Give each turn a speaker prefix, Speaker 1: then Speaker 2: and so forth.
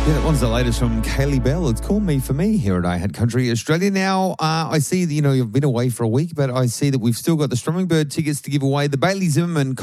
Speaker 1: Yeah, that one's the latest from Kaylee Bell. It's Call Me For Me here at iHeart Country Australia. Now, I see that, you've been away for a week, but I see that we've still got the Strummingbird tickets to give away. The Bailey Zimmerman